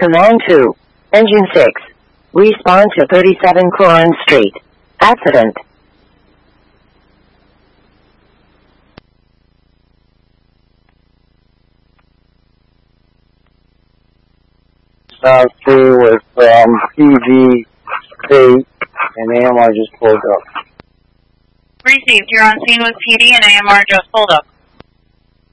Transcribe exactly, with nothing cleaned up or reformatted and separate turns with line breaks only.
Command two. Engine six. Respond to thirty-seven Coron Street. Accident.
South two with um, P G eight and A M R just pulled up.
Received. You're on scene with P D and A M R just pulled up.